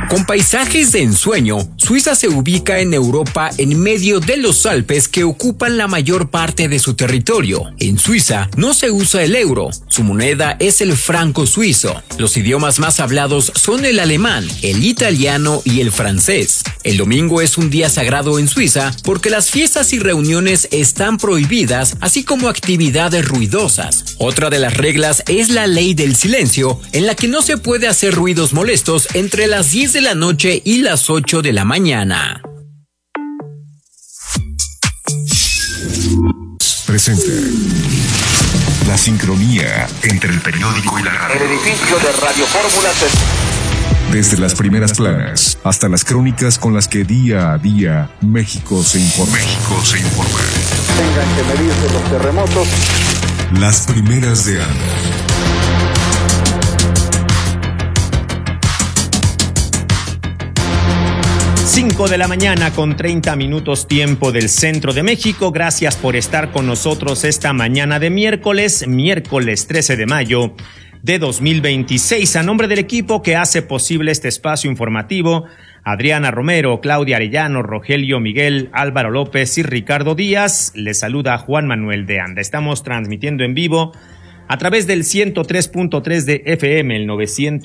Con paisajes de ensueño, Suiza se ubica en Europa en medio de los Alpes que ocupan la mayor parte de su territorio. En Suiza no se usa el euro, su moneda es el franco suizo. Los idiomas más hablados son el alemán, el italiano y el francés. El domingo es un día sagrado en Suiza porque las fiestas y reuniones están prohibidas, así como actividades ruidosas. Otra de las reglas es la ley del silencio, en la que no se puede hacer ruidos molestos entre las 10 de la noche y las 8 de la mañana. Presenta la sincronía entre el periódico y la radio. El edificio de Radio Fórmula Desde las primeras planas hasta las crónicas con las que día a día México se informa. Tengan que medirse los terremotos. Las primeras de Anda. 5 de la mañana con 30 minutos tiempo del centro de México. Gracias por estar con nosotros esta mañana de miércoles 13 de mayo de 2026. A nombre del equipo que hace posible este espacio informativo, Adriana Romero, Claudia Arellano, Rogelio Miguel, Álvaro López y Ricardo Díaz, les saluda Juan Manuel de Anda. Estamos transmitiendo en vivo a través del 103.3 de FM, el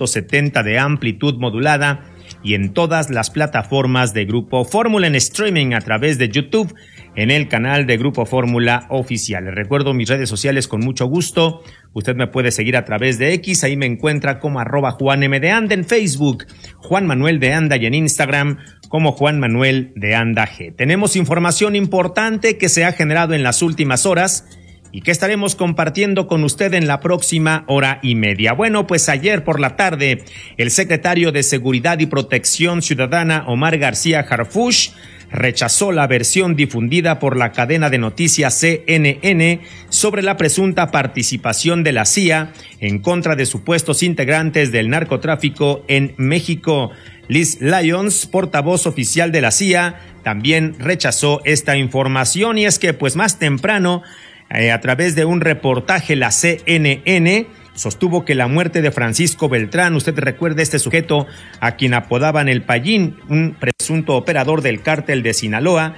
970 de amplitud modulada y en todas las plataformas de Grupo Fórmula, en streaming a través de YouTube, en el canal de Grupo Fórmula Oficial. Les recuerdo mis redes sociales con mucho gusto. Usted me puede seguir a través de X, ahí me encuentra como @JuanM_de_Anda, en Facebook, Juan Manuel de Anda, y en Instagram como Juan Manuel de Anda G. Tenemos información importante que se ha generado en las últimas horas y que estaremos compartiendo con usted en la próxima hora y media. Bueno, pues ayer por la tarde, el secretario de Seguridad y Protección Ciudadana, Omar García Harfuch, rechazó la versión difundida por la cadena de noticias CNN sobre la presunta participación de la CIA en contra de supuestos integrantes del narcotráfico en México. Liz Lyons, portavoz oficial de la CIA, también rechazó esta información, y es que pues más temprano, a través de un reportaje, la CNN sostuvo que la muerte de Francisco Beltrán, usted recuerda este sujeto a quien apodaban el Payín, un presunto operador del cártel de Sinaloa,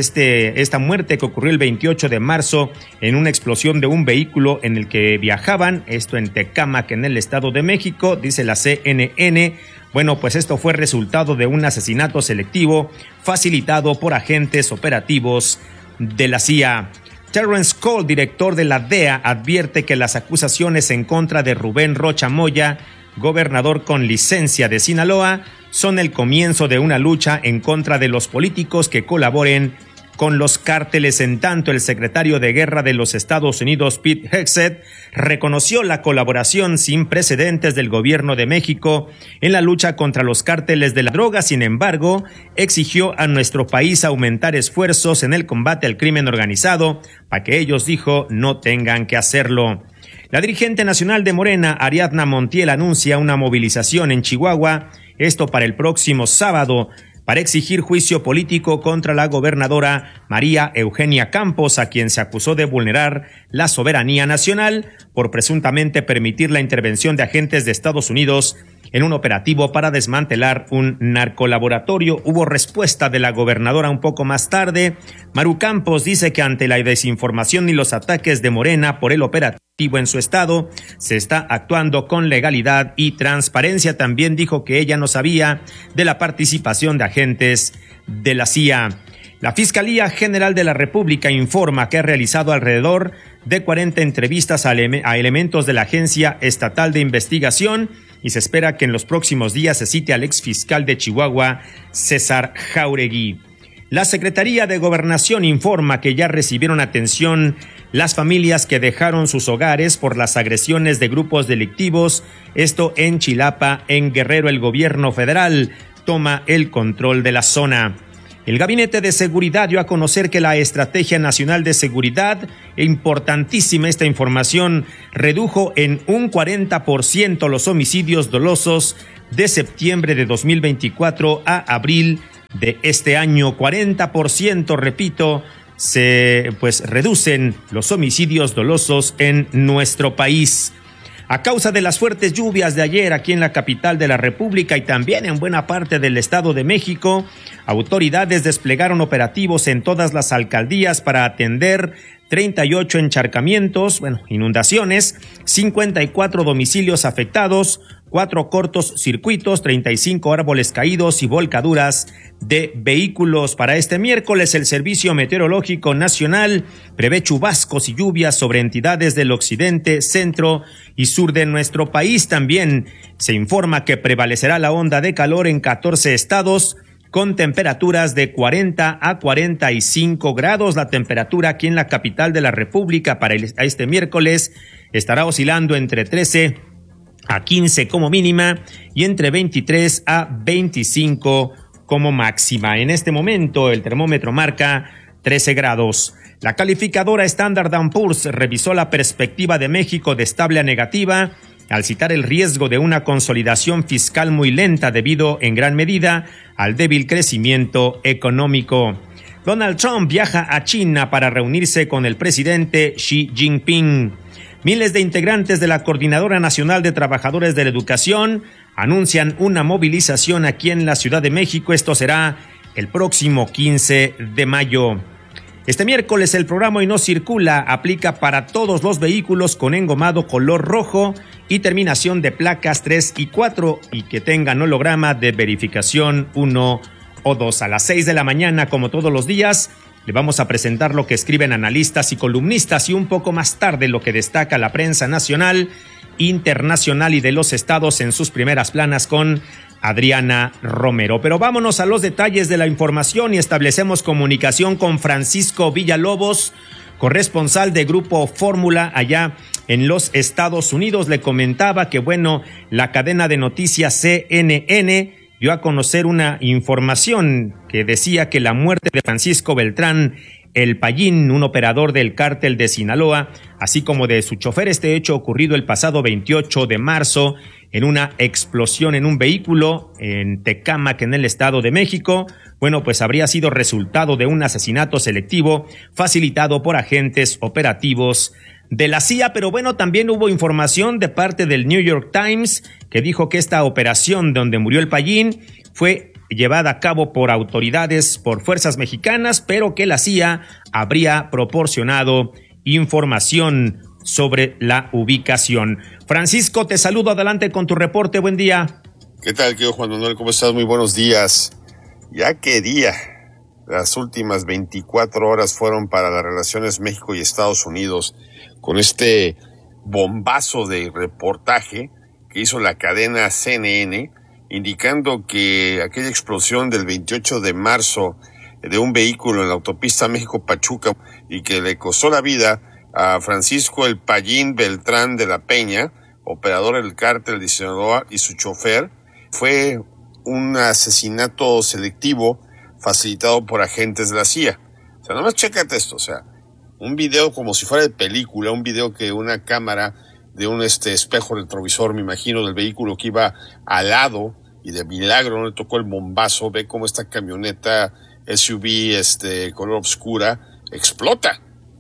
esta muerte que ocurrió el 28 de marzo en una explosión de un vehículo en el que viajaban, esto en Tecámac, en el Estado de México, dice la CNN. Bueno, pues esto fue resultado de un asesinato selectivo facilitado por agentes operativos de la CIA. Terrence Cole, director de la DEA, advierte que las acusaciones en contra de Rubén Rocha Moya, gobernador con licencia de Sinaloa, son el comienzo de una lucha en contra de los políticos que colaboren con los cárteles. En tanto, el secretario de Guerra de los Estados Unidos, Pete Hegseth, reconoció la colaboración sin precedentes del gobierno de México en la lucha contra los cárteles de la droga. Sin embargo, exigió a nuestro país aumentar esfuerzos en el combate al crimen organizado para que ellos, dijo, no tengan que hacerlo. La dirigente nacional de Morena, Ariadna Montiel, anuncia una movilización en Chihuahua, esto para el próximo sábado, para exigir juicio político contra la gobernadora María Eugenia Campos, a quien se acusó de vulnerar la soberanía nacional por presuntamente permitir la intervención de agentes de Estados Unidos en un operativo para desmantelar un narcolaboratorio. Hubo respuesta de la gobernadora un poco más tarde. Maru Campos dice que ante la desinformación y los ataques de Morena por el operativo en su estado, se está actuando con legalidad y transparencia. También dijo que ella no sabía de la participación de agentes de la CIA. La Fiscalía General de la República informa que ha realizado alrededor de 40 entrevistas a elementos de la Agencia Estatal de Investigación, y se espera que en los próximos días se cite al exfiscal de Chihuahua, César Jáuregui. La Secretaría de Gobernación informa que ya recibieron atención las familias que dejaron sus hogares por las agresiones de grupos delictivos, esto en Chilapa, en Guerrero. El gobierno federal toma el control de la zona. El Gabinete de Seguridad dio a conocer que la Estrategia Nacional de Seguridad, importantísima esta información, redujo en un 40% los homicidios dolosos de septiembre de 2024 a abril de este año. 40%, repito, se reducen los homicidios dolosos en nuestro país. A causa de las fuertes lluvias de ayer aquí en la capital de la República y también en buena parte del Estado de México, autoridades desplegaron operativos en todas las alcaldías para atender 38 encharcamientos, inundaciones, 54 domicilios afectados, 4 cortos circuitos, 35 árboles caídos y volcaduras de vehículos. Para este miércoles, el Servicio Meteorológico Nacional prevé chubascos y lluvias sobre entidades del occidente, centro y sur de nuestro país. También se informa que prevalecerá la onda de calor en 14 estados, con temperaturas de 40 a 45 grados. La temperatura aquí en la capital de la República para este miércoles estará oscilando entre 13 a 15 como mínima y entre 23 a 25 como máxima. En este momento el termómetro marca 13 grados. La calificadora Standard & Poor's revisó la perspectiva de México de estable a negativa al citar el riesgo de una consolidación fiscal muy lenta debido en gran medida al débil crecimiento económico. Donald Trump viaja a China para reunirse con el presidente Xi Jinping. Miles de integrantes de la Coordinadora Nacional de Trabajadores de la Educación anuncian una movilización aquí en la Ciudad de México. Esto será el próximo 15 de mayo. Este miércoles el programa Hoy No Circula aplica para todos los vehículos con engomado color rojo y terminación de placas 3 y 4 y que tengan holograma de verificación 1 o 2. A las 6 de la mañana, como todos los días, le vamos a presentar lo que escriben analistas y columnistas y un poco más tarde lo que destaca la prensa nacional, internacional y de los estados en sus primeras planas con Adriana Romero. Pero vámonos a los detalles de la información y establecemos comunicación con Francisco Villalobos, corresponsal de Grupo Fórmula allá en los Estados Unidos. Le comentaba que, la cadena de noticias CNN dio a conocer una información que decía que la muerte de Francisco Beltrán El Payín, un operador del cártel de Sinaloa, así como de su chofer, este hecho ocurrido el pasado 28 de marzo en una explosión en un vehículo en Tecámac, en el Estado de México, habría sido resultado de un asesinato selectivo facilitado por agentes operativos de la CIA. Pero también hubo información de parte del New York Times que dijo que esta operación donde murió El Payín fue llevada a cabo por autoridades, por fuerzas mexicanas, pero que la CIA habría proporcionado información sobre la ubicación. Francisco, te saludo, adelante con tu reporte, buen día. ¿Qué tal, querido Juan Manuel? ¿Cómo estás? Muy buenos días. Ya qué día. Las últimas 24 horas fueron para las relaciones México y Estados Unidos, con este bombazo de reportaje que hizo la cadena CNN, indicando que aquella explosión del 28 de marzo de un vehículo en la autopista México-Pachuca y que le costó la vida a Francisco El Payín Beltrán de la Peña, operador del cártel de Sinaloa, y su chofer, fue un asesinato selectivo facilitado por agentes de la CIA. O sea, nomás chécate esto, un video como si fuera de película, un video que una cámara de un espejo retrovisor, me imagino, del vehículo que iba al lado, y de milagro no le tocó el bombazo. Ve cómo esta camioneta SUV color oscura explota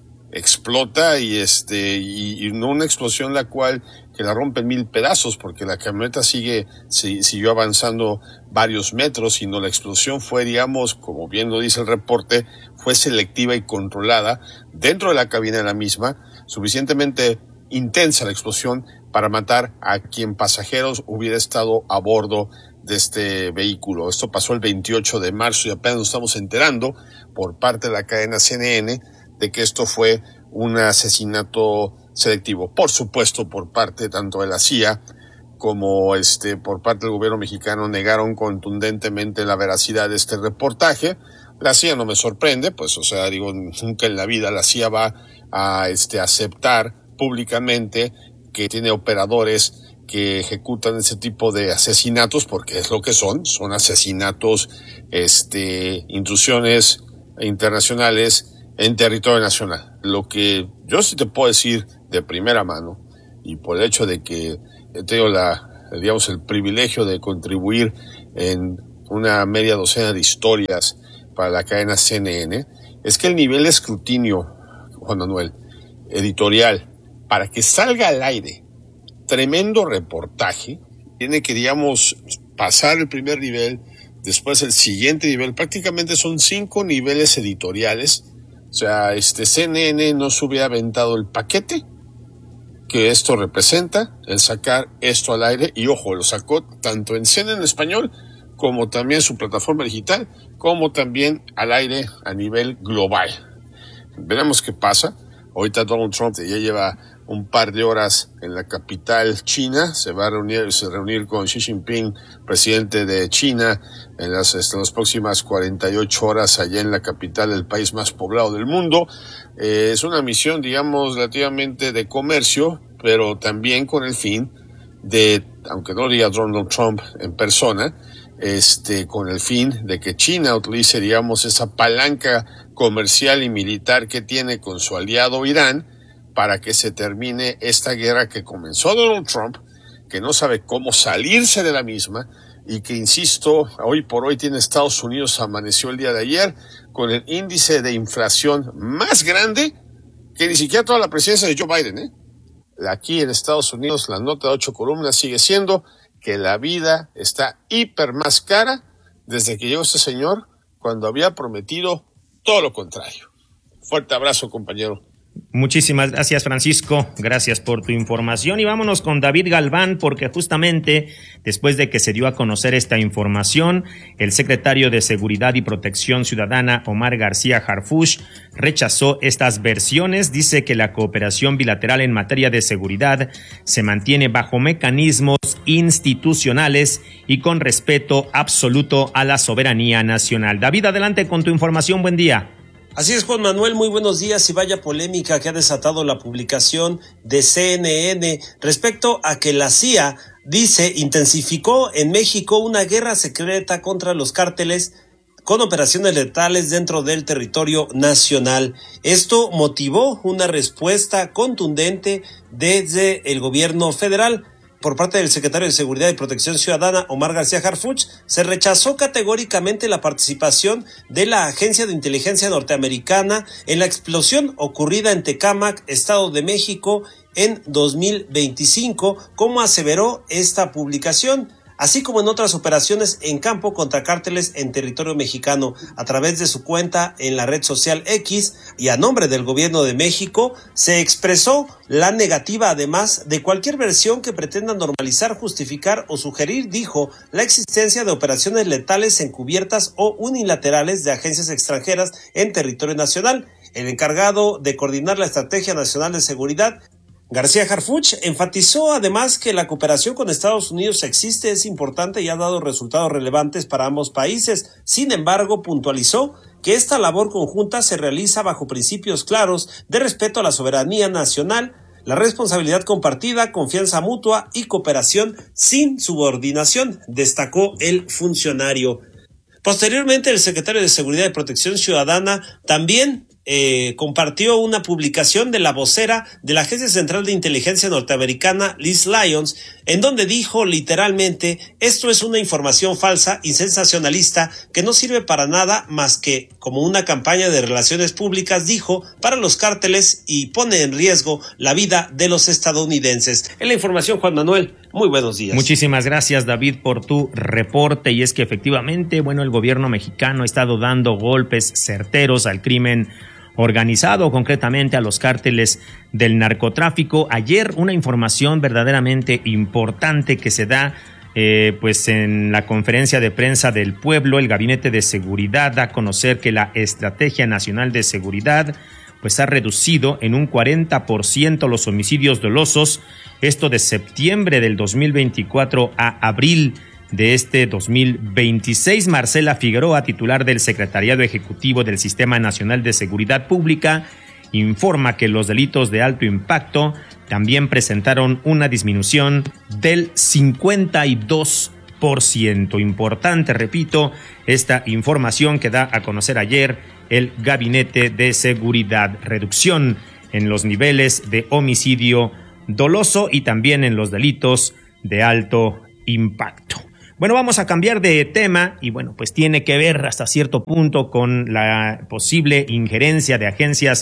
y no una explosión la cual que la rompe en 1000 pedazos, porque la camioneta siguió avanzando varios metros, sino la explosión fue, digamos, como bien lo dice el reporte, fue selectiva y controlada dentro de la cabina de la misma, suficientemente intensa la explosión para matar a quien pasajeros hubiera estado a bordo de este vehículo. Esto pasó el 28 de marzo y apenas nos estamos enterando por parte de la cadena CNN de que esto fue un asesinato selectivo. Por supuesto, por parte tanto de la CIA como por parte del gobierno mexicano negaron contundentemente la veracidad de este reportaje. La CIA no me sorprende, nunca en la vida la CIA va a aceptar públicamente que tiene operadores que ejecutan ese tipo de asesinatos, porque es lo que son asesinatos, intrusiones internacionales en territorio nacional. Lo que yo sí te puedo decir de primera mano, y por el hecho de que tengo el privilegio de contribuir en una media docena de historias para la cadena CNN, es que el nivel de escrutinio, Juan Manuel, editorial, para que salga al aire tremendo reportaje, tiene que, digamos, pasar el primer nivel, después el siguiente nivel, prácticamente son 5 niveles editoriales. O sea, CNN no se hubiera aventado el paquete que esto representa, el sacar esto al aire, y ojo, lo sacó tanto en CNN en español, como también su plataforma digital, como también al aire a nivel global. Veremos qué pasa. Ahorita Donald Trump ya lleva un par de horas en la capital china, se va a reunir con Xi Jinping, presidente de China, en las próximas 48 horas allá en la capital del país más poblado del mundo. Es una misión, digamos, relativamente de comercio, pero también con el fin de, aunque no lo diga Donald Trump en persona, con el fin de que China utilice, digamos, esa palanca comercial y militar que tiene con su aliado Irán para que se termine esta guerra que comenzó Donald Trump, que no sabe cómo salirse de la misma y que, insisto, hoy por hoy tiene Estados Unidos, amaneció el día de ayer con el índice de inflación más grande que ni siquiera toda la presidencia de Joe Biden, Aquí en Estados Unidos la nota de 8 columnas sigue siendo que la vida está hiper más cara desde que llegó este señor, cuando había prometido todo lo contrario. Fuerte abrazo, compañero. Muchísimas gracias, Francisco. Gracias por tu información. Y vámonos con David Galván, porque justamente después de que se dio a conocer esta información, el secretario de Seguridad y Protección Ciudadana, Omar García Harfuch, rechazó estas versiones. Dice que la cooperación bilateral en materia de seguridad se mantiene bajo mecanismos institucionales y con respeto absoluto a la soberanía nacional. David, adelante con tu información. Buen día. Así es, Juan Manuel, muy buenos días. Y vaya polémica que ha desatado la publicación de CNN respecto a que la CIA, dice, intensificó en México una guerra secreta contra los cárteles con operaciones letales dentro del territorio nacional. Esto motivó una respuesta contundente desde el gobierno federal. Por parte del secretario de Seguridad y Protección Ciudadana, Omar García Harfuch, se rechazó categóricamente la participación de la Agencia de Inteligencia Norteamericana en la explosión ocurrida en Tecámac, Estado de México, en 2025, como aseveró esta publicación, así como en otras operaciones en campo contra cárteles en territorio mexicano. A través de su cuenta en la red social X y a nombre del gobierno de México, se expresó la negativa, además, de cualquier versión que pretenda normalizar, justificar o sugerir, dijo, la existencia de operaciones letales encubiertas o unilaterales de agencias extranjeras en territorio nacional. El encargado de coordinar la Estrategia Nacional de Seguridad, García Harfuch, enfatizó además que la cooperación con Estados Unidos existe, es importante y ha dado resultados relevantes para ambos países. Sin embargo, puntualizó que esta labor conjunta se realiza bajo principios claros de respeto a la soberanía nacional, la responsabilidad compartida, confianza mutua y cooperación sin subordinación, destacó el funcionario. Posteriormente, el secretario de Seguridad y Protección Ciudadana también compartió una publicación de la vocera de la Agencia Central de Inteligencia Norteamericana, Liz Lyons, en donde dijo literalmente: esto es una información falsa y sensacionalista que no sirve para nada más que como una campaña de relaciones públicas, dijo, para los cárteles y pone en riesgo la vida de los estadounidenses. En la información, Juan Manuel, muy buenos días. Muchísimas gracias, David, por tu reporte. Y es que efectivamente, el gobierno mexicano ha estado dando golpes certeros al crimen organizado, concretamente a los cárteles del narcotráfico. Ayer una información verdaderamente importante que se da en la conferencia de prensa del pueblo. El Gabinete de Seguridad da a conocer que la Estrategia Nacional de Seguridad ha reducido en un 40% los homicidios dolosos, esto de septiembre del 2024 a abril de este 2026. Marcela Figueroa, titular del Secretariado Ejecutivo del Sistema Nacional de Seguridad Pública, informa que los delitos de alto impacto también presentaron una disminución del 52%. Importante, repito, esta información que da a conocer ayer el Gabinete de Seguridad. Reducción en los niveles de homicidio doloso y también en los delitos de alto impacto. Vamos a cambiar de tema y tiene que ver hasta cierto punto con la posible injerencia de agencias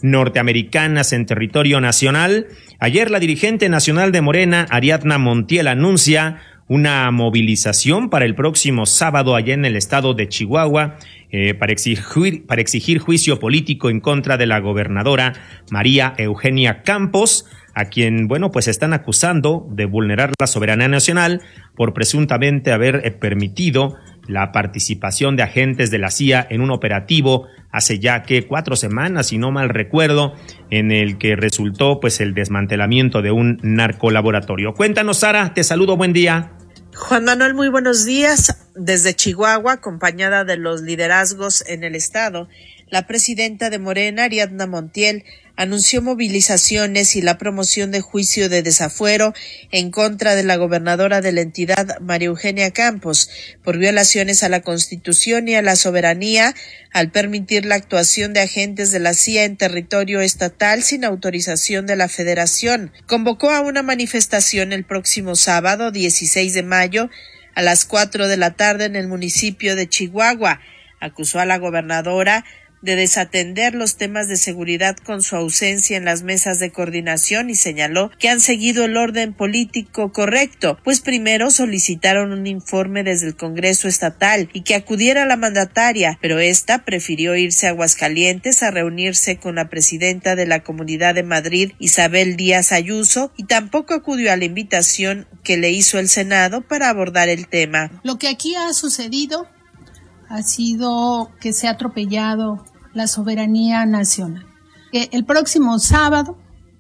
norteamericanas en territorio nacional. Ayer la dirigente nacional de Morena, Ariadna Montiel, anuncia una movilización para el próximo sábado allá en el estado de Chihuahua para exigir juicio político en contra de la gobernadora María Eugenia Campos, a quien, pues están acusando de vulnerar la soberanía nacional por presuntamente haber permitido la participación de agentes de la CIA en un operativo hace ya que 4 semanas, si no mal recuerdo, en el que resultó el desmantelamiento de un narcolaboratorio. Cuéntanos, Sara, te saludo, buen día. Juan Manuel, muy buenos días. Desde Chihuahua, acompañada de los liderazgos en el estado, la presidenta de Morena, Ariadna Montiel, anunció movilizaciones y la promoción de juicio de desafuero en contra de la gobernadora de la entidad, María Eugenia Campos, por violaciones a la Constitución y a la soberanía al permitir la actuación de agentes de la CIA en territorio estatal sin autorización de la Federación. Convocó a una manifestación el próximo sábado, 16 de mayo, a las 4 de la tarde en el municipio de Chihuahua. Acusó a la gobernadora de desatender los temas de seguridad con su ausencia en las mesas de coordinación y señaló que han seguido el orden político correcto, pues primero solicitaron un informe desde el Congreso Estatal y que acudiera la mandataria, pero esta prefirió irse a Aguascalientes a reunirse con la presidenta de la Comunidad de Madrid, Isabel Díaz Ayuso, y tampoco acudió a la invitación que le hizo el Senado para abordar el tema. Lo que aquí ha sucedido ha sido que se ha atropellado la soberanía nacional. El próximo sábado,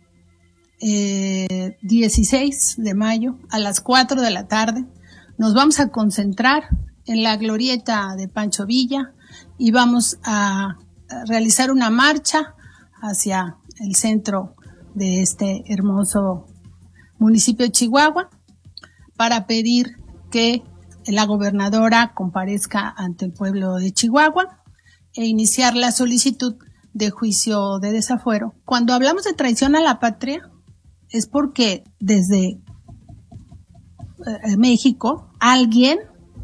16 de mayo, a las 4 de la tarde, nos vamos a concentrar en la glorieta de Pancho Villa y vamos a realizar una marcha hacia el centro de este hermoso municipio de Chihuahua para pedir que la gobernadora comparezca ante el pueblo de Chihuahua e iniciar la solicitud de juicio de desafuero. Cuando hablamos de traición a la patria, es porque desde México alguien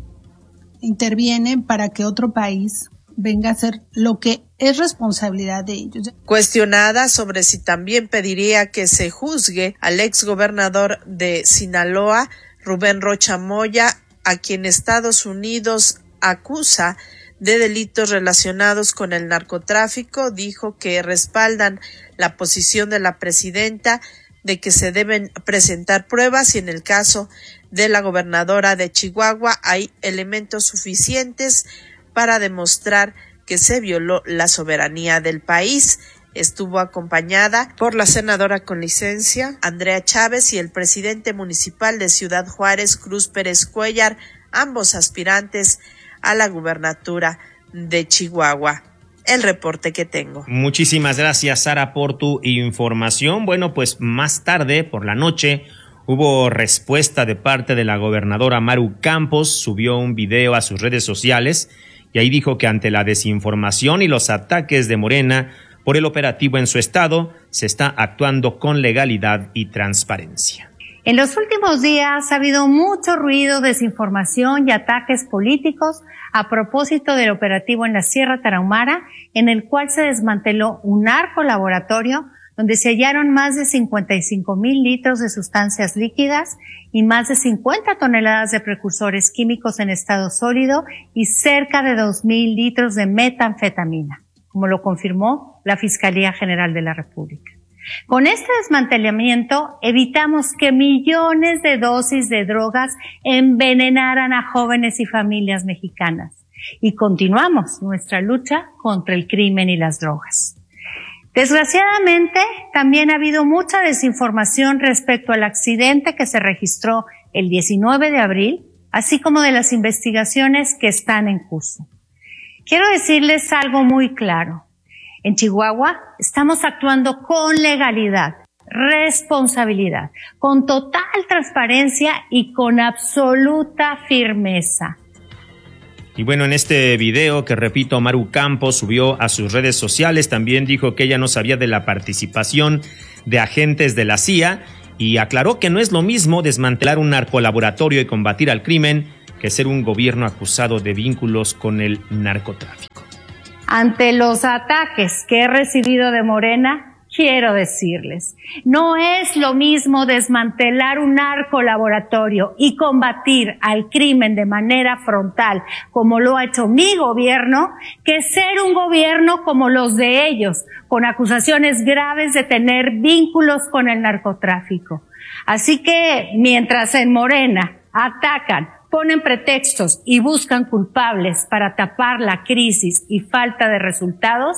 interviene para que otro país venga a hacer lo que es responsabilidad de ellos. Cuestionada sobre si también pediría que se juzgue al exgobernador de Sinaloa, Rubén Rocha Moya, a quien Estados Unidos acusa de delitos relacionados con el narcotráfico, dijo que respaldan la posición de la presidenta de que se deben presentar pruebas y en el caso de la gobernadora de Chihuahua hay elementos suficientes para demostrar que se violó la soberanía del país. Estuvo acompañada por la senadora con licencia, Andrea Chávez, y el presidente municipal de Ciudad Juárez, Cruz Pérez Cuellar, ambos aspirantes a la gubernatura de Chihuahua. El reporte que tengo. Muchísimas gracias, Sara, por tu información. Más tarde, por la noche, hubo respuesta de parte de la gobernadora Maru Campos. Subió un video a sus redes sociales y ahí dijo que ante la desinformación y los ataques de Morena por el operativo en su estado, se está actuando con legalidad y transparencia. En los últimos días ha habido mucho ruido, desinformación y ataques políticos a propósito del operativo en la Sierra Tarahumara, en el cual se desmanteló un narcolaboratorio donde se hallaron más de 55,000 litros de sustancias líquidas y más de 50 toneladas de precursores químicos en estado sólido y cerca de 2,000 litros de metanfetamina, como lo confirmó la Fiscalía General de la República. Con este desmantelamiento evitamos que millones de dosis de drogas envenenaran a jóvenes y familias mexicanas y continuamos nuestra lucha contra el crimen y las drogas. Desgraciadamente, también ha habido mucha desinformación respecto al accidente que se registró el 19 de abril, así como de las investigaciones que están en curso. Quiero decirles algo muy claro. En Chihuahua estamos actuando con legalidad, responsabilidad, con total transparencia y con absoluta firmeza. Y en este video que, repito, Maru Campos subió a sus redes sociales, también dijo que ella no sabía de la participación de agentes de la CIA y aclaró que no es lo mismo desmantelar un narcolaboratorio y combatir al crimen que ser un gobierno acusado de vínculos con el narcotráfico. Ante los ataques que he recibido de Morena, quiero decirles, no es lo mismo desmantelar un narcolaboratorio y combatir al crimen de manera frontal, como lo ha hecho mi gobierno, que ser un gobierno como los de ellos, con acusaciones graves de tener vínculos con el narcotráfico. Así que, mientras en Morena atacan, ponen pretextos y buscan culpables para tapar la crisis y falta de resultados,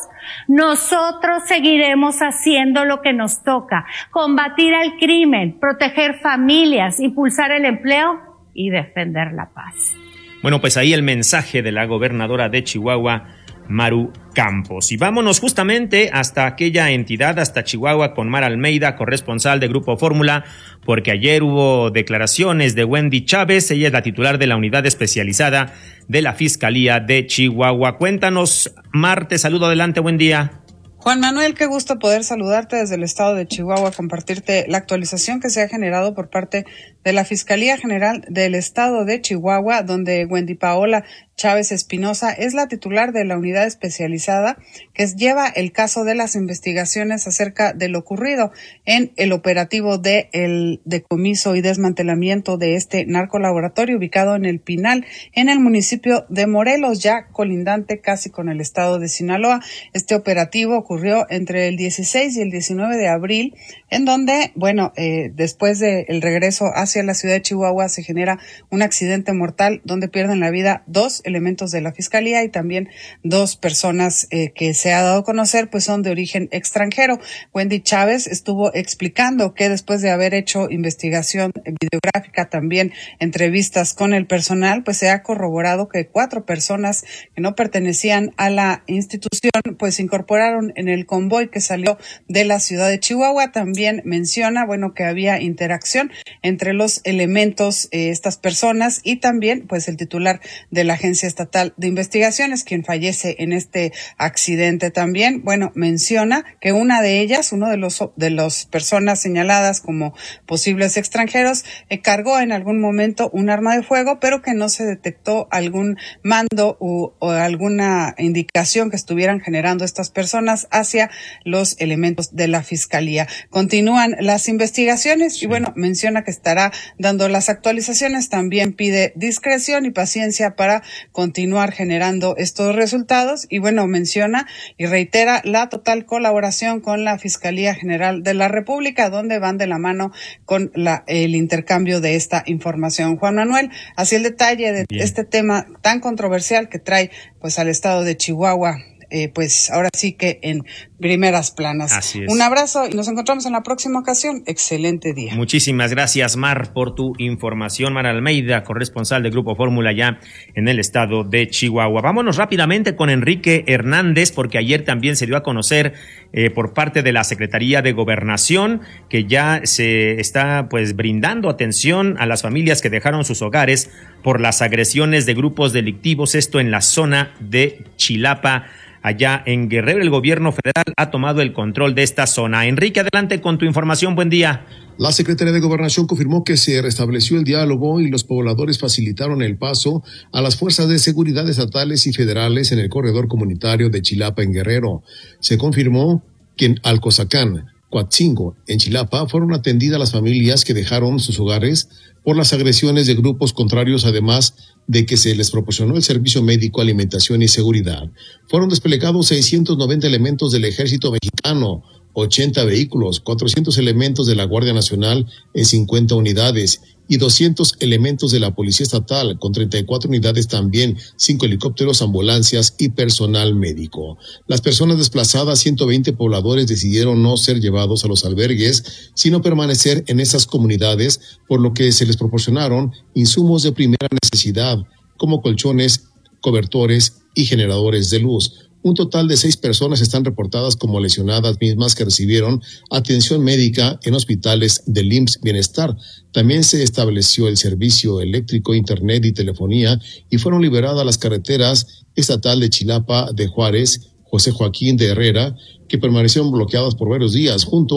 nosotros seguiremos haciendo lo que nos toca: combatir al crimen, proteger familias, impulsar el empleo y defender la paz. Bueno, pues ahí el mensaje de la gobernadora de Chihuahua, Maru Campos. Y vámonos justamente hasta aquella entidad, hasta Chihuahua, con Mara Almeida, corresponsal de Grupo Fórmula, porque ayer hubo declaraciones de Wendy Chávez. Ella es la titular de la unidad especializada de la Fiscalía de Chihuahua. Cuéntanos, Mar, te saludo, adelante, buen día. Juan Manuel, qué gusto poder saludarte desde el estado de Chihuahua, compartirte la actualización que se ha generado por parte de la Fiscalía General del estado de Chihuahua, donde Wendy Paola Chávez Espinosa es la titular de la unidad especializada que lleva el caso de las investigaciones acerca de lo ocurrido en el operativo de el decomiso y desmantelamiento de este narcolaboratorio ubicado en El Pinal, en el municipio de Morelos, ya colindante casi con el estado de Sinaloa. Este operativo ocurrió entre el 16 y el 19 de abril, en donde, después del regreso hacia la ciudad de Chihuahua se genera un accidente mortal donde pierden la vida 2 elementos de la Fiscalía y también 2 personas que se ha dado a conocer pues son de origen extranjero. Wendy Chávez estuvo explicando que después de haber hecho investigación videográfica, también entrevistas con el personal, pues se ha corroborado que 4 personas que no pertenecían a la institución pues se incorporaron en el convoy que salió de la ciudad de Chihuahua. También menciona, que había interacción entre los elementos, estas personas, y también pues el titular de la Agencia Estatal de Investigaciones, quien fallece en este accidente. También, menciona que una de ellas, uno de los personas señaladas como posibles extranjeros, cargó en algún momento un arma de fuego, pero que no se detectó algún mando o alguna indicación que estuvieran generando estas personas hacia los elementos de la Fiscalía. Continúan las investigaciones y menciona que estará dando las actualizaciones. También pide discreción y paciencia para continuar generando estos resultados y menciona y reitera la total colaboración con la Fiscalía General de la República, donde van de la mano con el intercambio de esta información. Juan Manuel, así el detalle de este tema tan controversial que trae pues al estado de Chihuahua. Pues ahora sí que en primeras planas. Así es. Un abrazo y nos encontramos en la próxima ocasión. Excelente día. Muchísimas gracias, Mar, por tu información. Mar Almeida, corresponsal de Grupo Fórmula ya en el estado de Chihuahua. Vámonos rápidamente con Enrique Hernández, porque ayer también se dio a conocer por parte de la Secretaría de Gobernación que ya se está pues brindando atención a las familias que dejaron sus hogares por las agresiones de grupos delictivos, esto en la zona de Chilapa. Allá en Guerrero, el gobierno federal ha tomado el control de esta zona. Enrique, adelante con tu información. Buen día. La Secretaría de Gobernación confirmó que se restableció el diálogo y los pobladores facilitaron el paso a las fuerzas de seguridad estatales y federales en el corredor comunitario de Chilapa en Guerrero. Se confirmó que en Alcozacán, Coatzingo, en Chilapa, fueron atendidas las familias que dejaron sus hogares por las agresiones de grupos contrarios, además de que se les proporcionó el servicio médico, alimentación y seguridad. Fueron desplegados 690 elementos del Ejército Mexicano, 80 vehículos, 400 elementos de la Guardia Nacional en 50 unidades y 200 elementos de la Policía Estatal, con 34 unidades también, 5 helicópteros, ambulancias y personal médico. Las personas desplazadas, 120 pobladores, decidieron no ser llevados a los albergues, sino permanecer en esas comunidades, por lo que se les proporcionaron insumos de primera necesidad, como colchones, cobertores y generadores de luz. Un total de 6 personas están reportadas como lesionadas, mismas que recibieron atención médica en hospitales del IMSS Bienestar. También se estableció el servicio eléctrico, internet y telefonía y fueron liberadas las carreteras estatal de Chilapa, de Juárez, José Joaquín de Herrera, que permanecieron bloqueadas por varios días, junto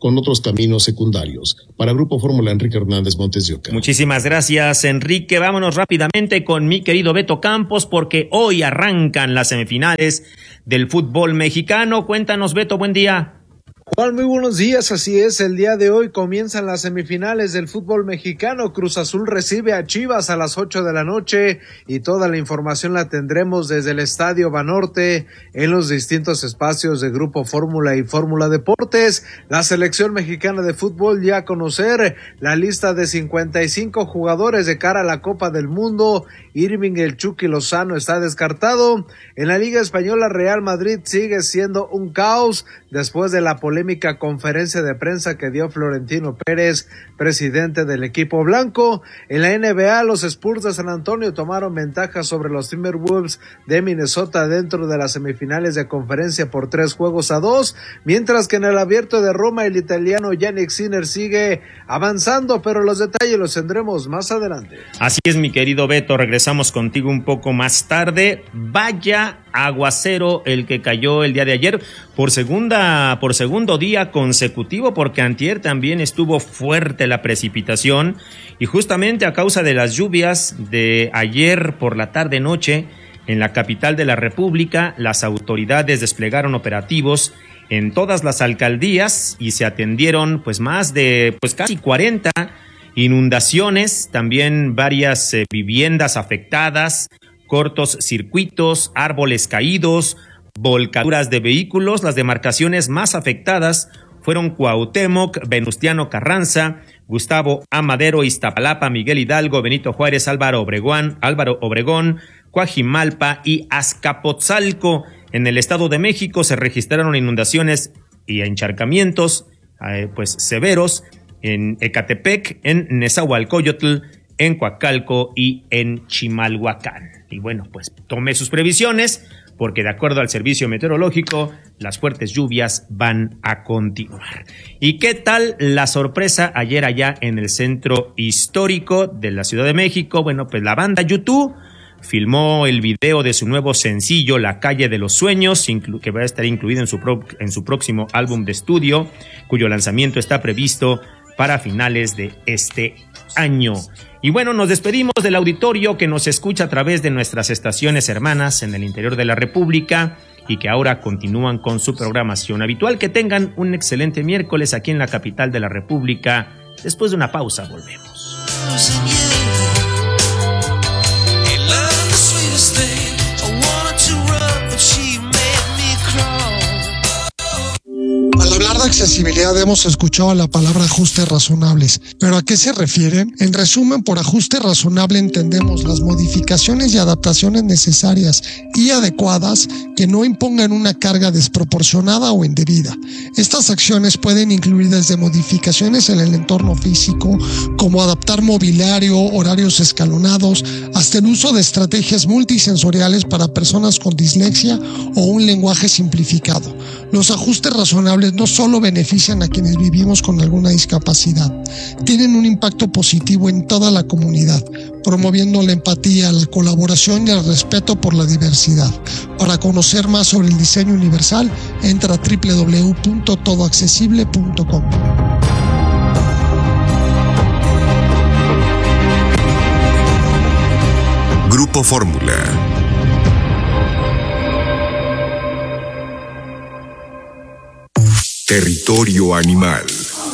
con otros caminos secundarios. Para Grupo Fórmula, Enrique Hernández Montes de Oca. Muchísimas gracias, Enrique. Vámonos rápidamente con mi querido Beto Campos, porque hoy arrancan las semifinales del fútbol mexicano. Cuéntanos, Beto, buen día. Juan, muy buenos días, así es, el día de hoy comienzan las semifinales del fútbol mexicano. Cruz Azul recibe a Chivas a las 8 de la noche y toda la información la tendremos desde el Estadio Banorte en los distintos espacios de Grupo Fórmula y Fórmula Deportes. La selección mexicana de fútbol ya a conocer la lista de 55 jugadores de cara a la Copa del Mundo. Irving El Chucky Lozano está descartado. En la Liga Española, Real Madrid sigue siendo un caos después de la polémica conferencia de prensa que dio Florentino Pérez, presidente del equipo blanco. En la NBA, los Spurs de San Antonio tomaron ventaja sobre los Timberwolves de Minnesota dentro de las semifinales de conferencia por 3-2, mientras que en el Abierto de Roma el italiano Jannik Sinner sigue avanzando, pero los detalles los tendremos más adelante. Así es, mi querido Beto, regresamos contigo un poco más tarde. Vaya aguacero el que cayó el día de ayer por segundo día consecutivo, porque antier también estuvo fuerte la precipitación, y justamente a causa de las lluvias de ayer por la tarde-noche en la capital de la República, las autoridades desplegaron operativos en todas las alcaldías y se atendieron más de casi 40 inundaciones, también varias viviendas afectadas, cortos circuitos, árboles caídos, volcaduras de vehículos. Las demarcaciones más afectadas fueron Cuauhtémoc, Venustiano Carranza, Gustavo Amadero, Iztapalapa, Miguel Hidalgo, Benito Juárez, Álvaro Obregón, Coajimalpa y Azcapotzalco. En el Estado de México se registraron inundaciones y encharcamientos severos en Ecatepec, en Nezahualcóyotl, en Coacalco y en Chimalhuacán. Y tome sus previsiones, porque de acuerdo al servicio meteorológico, las fuertes lluvias van a continuar. ¿Y qué tal la sorpresa ayer allá en el centro histórico de la Ciudad de México? La banda YouTube filmó el video de su nuevo sencillo, La Calle de los Sueños, que va a estar incluido en su próximo álbum de estudio, cuyo lanzamiento está previsto para finales de este año. Y nos despedimos del auditorio que nos escucha a través de nuestras estaciones hermanas en el interior de la República y que ahora continúan con su programación habitual. Que tengan un excelente miércoles aquí en la capital de la República. Después de una pausa volvemos. Al hablar de accesibilidad hemos escuchado la palabra ajustes razonables, pero ¿a qué se refieren? En resumen, por ajuste razonable entendemos las modificaciones y adaptaciones necesarias y adecuadas que no impongan una carga desproporcionada o indebida. Estas acciones pueden incluir desde modificaciones en el entorno físico, como adaptar mobiliario, horarios escalonados, hasta el uso de estrategias multisensoriales para personas con dislexia o un lenguaje simplificado. Los ajustes razonables no solo benefician a quienes vivimos con alguna discapacidad, tienen un impacto positivo en toda la comunidad, promoviendo la empatía, la colaboración y el respeto por la diversidad. Para conocer más sobre el diseño universal, entra a www.todoaccesible.com. Grupo Fórmula. Territorio animal.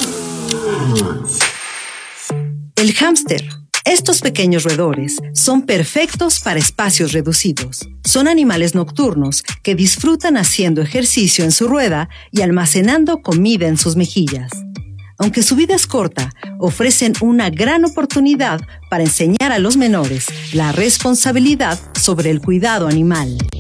El hámster. Estos pequeños roedores son perfectos para espacios reducidos. Son animales nocturnos que disfrutan haciendo ejercicio en su rueda y almacenando comida en sus mejillas. Aunque su vida es corta, ofrecen una gran oportunidad para enseñar a los menores la responsabilidad sobre el cuidado animal.